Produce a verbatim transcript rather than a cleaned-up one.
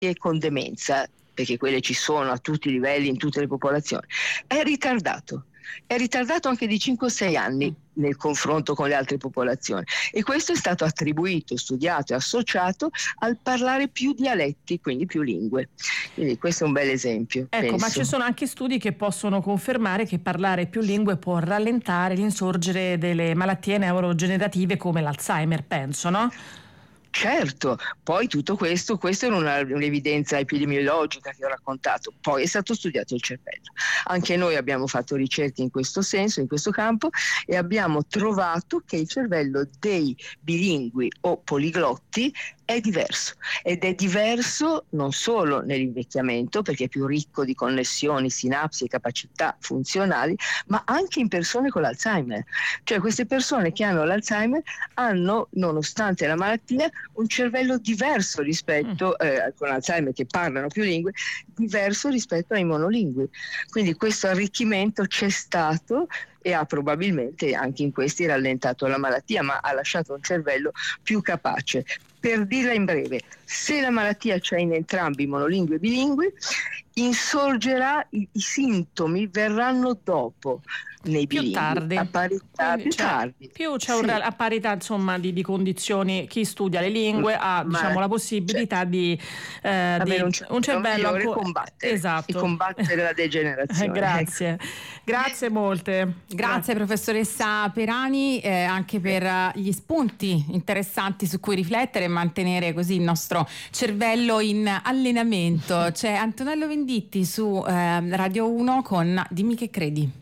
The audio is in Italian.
con demenza, perché quelle ci sono a tutti i livelli, in tutte le popolazioni, è ritardato. È ritardato anche di cinque o sei anni nel confronto con le altre popolazioni, e questo è stato attribuito, studiato e associato al parlare più dialetti, quindi più lingue. Quindi questo è un bel esempio. Ecco, penso. Ma ci sono anche studi che possono confermare che parlare più lingue può rallentare l'insorgere delle malattie neurogenerative come l'Alzheimer, penso, no? Certo, poi tutto questo, questa era una, un'evidenza epidemiologica che ho raccontato, poi è stato studiato il cervello. Anche noi abbiamo fatto ricerche in questo senso, in questo campo, e abbiamo trovato che il cervello dei bilingui o poliglotti è diverso, ed è diverso non solo nell'invecchiamento, perché è più ricco di connessioni, sinapsi e capacità funzionali, ma anche in persone con l'Alzheimer. Cioè queste persone che hanno l'Alzheimer hanno, nonostante la malattia, un cervello diverso rispetto, eh, con Alzheimer che parlano più lingue, diverso rispetto ai monolingui. Quindi questo arricchimento c'è stato e ha probabilmente anche in questi rallentato la malattia, ma ha lasciato un cervello più capace. Per dirla in breve, se la malattia c'è in entrambi, monolingui e bilingui, insorgerà, i, i sintomi verranno dopo nei più bilingui, tardi, a parità, più cioè, tardi. più c'è Sì. un, a parità insomma di, di condizioni. Chi studia le lingue ha, Ma, diciamo, la possibilità certo, di, eh, di avere un un cervello cervello migliore, ancora combattere, di esatto. combattere la degenerazione. Grazie, ecco. grazie molte. Grazie professoressa Perani, eh, anche per uh, gli spunti interessanti su cui riflettere e mantenere così il nostro cervello in allenamento. C'è Antonello Venditti su eh, Radio uno con Dimmi che credi.